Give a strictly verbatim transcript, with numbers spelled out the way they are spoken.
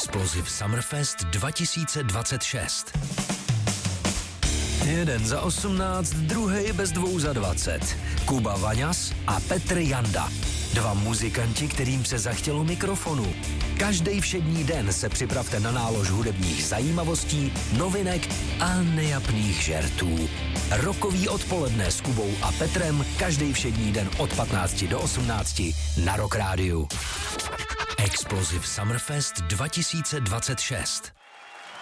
Explosive Summerfest dva tisíce dvacet šest. Jeden za osmnáct, druhý bez dvou za dvacet. Kuba Vaňas a Petr Janda. Dva muzikanti, kterým se zachtělo mikrofonu. Každý všední den se připravte na nálož hudebních zajímavostí, novinek a nejapných žertů. Rokový odpoledne s Kubou a Petrem každý všední den od patnácti do osmnácti na Rock Rádiu. Explosive Summerfest dva tisíce dvacet šest.